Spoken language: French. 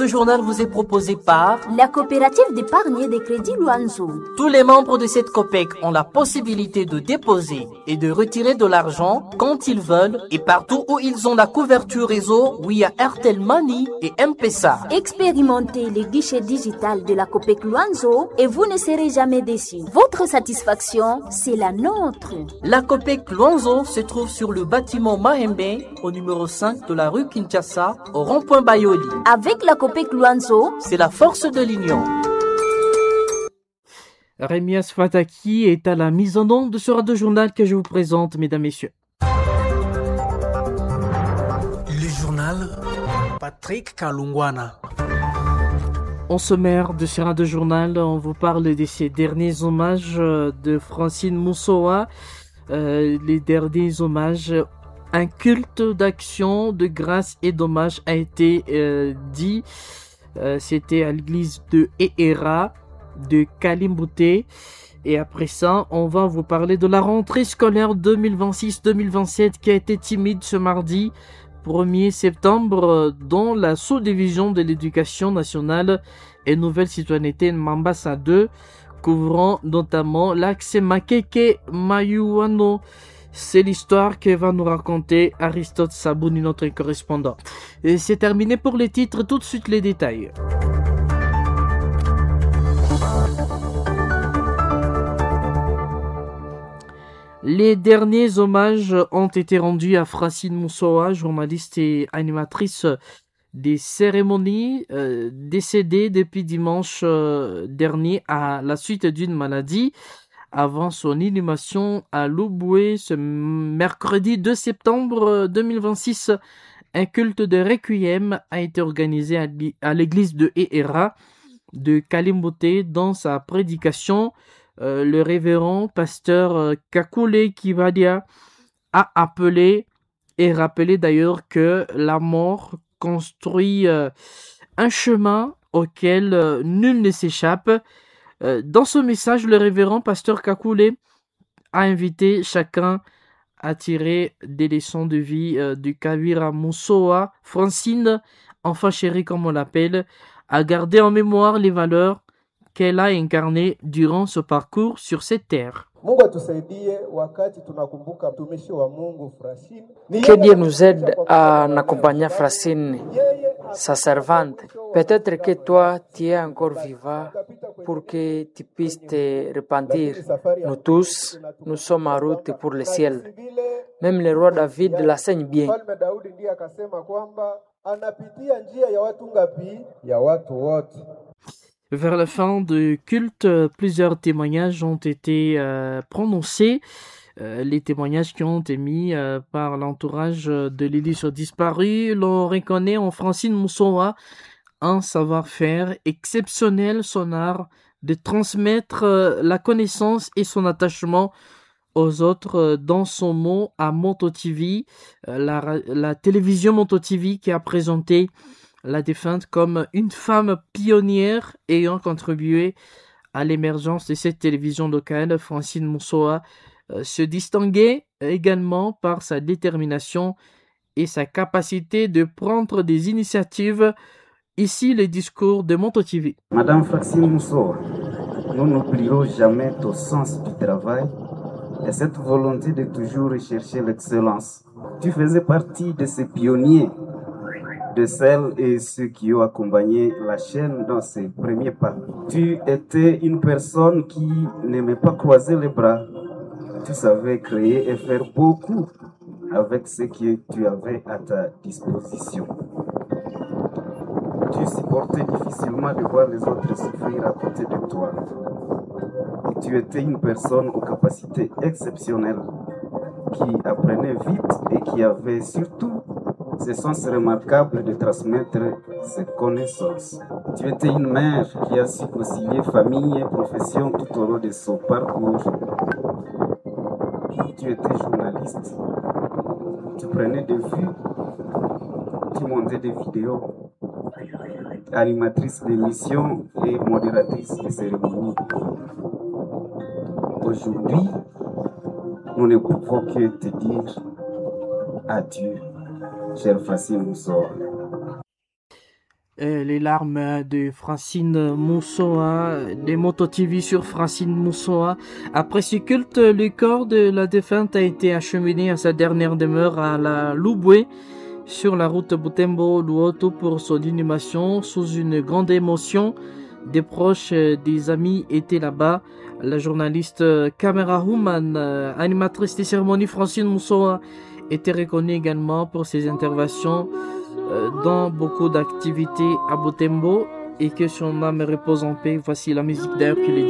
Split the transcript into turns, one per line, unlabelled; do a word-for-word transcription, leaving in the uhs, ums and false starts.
Ce journal vous est proposé par
la coopérative d'épargne et de crédit Luanzo.
Tous les membres de cette COPEC ont la possibilité de déposer et de retirer de l'argent quand ils veulent et partout où ils ont la couverture réseau via Airtel Money et M-Pesa.
Expérimentez les guichets digital de la COPEC Luanzo et vous ne serez jamais déçus. Votre satisfaction, c'est la nôtre.
La COPEC Luanzo se trouve sur le bâtiment Mahembe au numéro cinq de la rue Kinshasa au rond-point Bayoli.
Avec la COPEC Luanzo,
c'est la force de l'union.
Rémias Fataki est à la mise en onde de ce radio journal que je vous présente, mesdames, messieurs.
Le journal Patrick Kalungwana.
En sommaire de ce radio journal, on vous parle de ces derniers hommages de Francine Moussoa. Euh, les derniers hommages, un culte d'action, de grâce et d'hommage a été euh, dit. Euh, c'était à l'église de Ehera de Kalimbouté. Et après ça, on va vous parler de la rentrée scolaire deux mille vingt-six deux mille vingt-sept qui a été timide ce mardi premier septembre dans la sous-division de l'éducation nationale et nouvelle citoyenneté Mambasa deux, couvrant notamment l'axe Makeke Mayuano. C'est l'histoire que va nous raconter Aristote Sabouni, notre correspondant. Et c'est terminé pour les titres, tout de suite les détails. Les derniers hommages ont été rendus à Francine Moussoa, journaliste et animatrice des cérémonies, euh, décédée depuis dimanche euh, dernier à la suite d'une maladie. Avant son inhumation à Luboué ce mercredi deux septembre deux mille vingt-six, un culte de requiem a été organisé à l'église de Ehera de Kalimbouté. Dans sa prédication, euh, le révérend pasteur euh, Kakule Kivadia a appelé et rappelé d'ailleurs que la mort construit euh, un chemin auquel euh, nul ne s'échappe. Dans ce message, le révérend pasteur Kakule a invité chacun à tirer des leçons de vie euh, du Kavira Moussoa, Francine, enfant chéri comme on l'appelle, à garder en mémoire les valeurs qu'elle a incarnées durant ce parcours sur cette terre.
Que Dieu nous aide à accompagner Francine, sa servante. Peut-être que toi, tu es encore vivant pour que tu puisses te repentir. Nous tous, nous sommes en route pour le ciel. Même le roi David l'enseigne bien.
Vers la fin du culte, plusieurs témoignages ont été euh, prononcés. Euh, les témoignages qui ont été mis euh, par l'entourage de l'illustre disparu l'on reconnaît en Francine Moussoa un savoir-faire exceptionnel, son art de transmettre euh, la connaissance et son attachement aux autres euh, dans son mot à Monto T V, euh, la, la télévision Monto T V qui a présenté la défunte comme une femme pionnière ayant contribué à l'émergence de cette télévision locale. Francine Moussoa euh, se distinguait également par sa détermination et sa capacité de prendre des initiatives. Ici, les discours de Monto T V.
Madame Francine Moussoa, nous n'oublierons jamais ton sens du travail et cette volonté de toujours rechercher l'excellence. Tu faisais partie de ces pionniers, de celles et ceux qui ont accompagné la chaîne dans ses premiers pas. Tu étais une personne qui n'aimait pas croiser les bras. Tu savais créer et faire beaucoup avec ce que tu avais à ta disposition. Tu supportais difficilement de voir les autres souffrir à côté de toi. Et tu étais une personne aux capacités exceptionnelles qui apprenait vite et qui avait surtout ce sens remarquable de transmettre ses connaissances. Tu étais une mère qui a su concilier famille et profession tout au long de son parcours. Tu étais journaliste. Tu prenais des vues. Tu montais des vidéos. Animatrice d'émissions et modératrice de cérémonies. Aujourd'hui, nous ne pouvons que te dire adieu, chère Francine Moussoa.
Euh, les larmes de Francine Moussoa, des Moto T V sur Francine Moussoa. Après ce culte, le corps de la défunte a été acheminé à sa dernière demeure à la Louboué, sur la route Butembo-Luoto pour son inhumation. Sous une grande émotion, des proches, des amis étaient là-bas. La journaliste Camera Human, animatrice des cérémonies Francine Moussoa, était reconnue également pour ses interventions dans beaucoup d'activités à Butembo, et que son âme repose en paix. Voici la musique d'Hercule.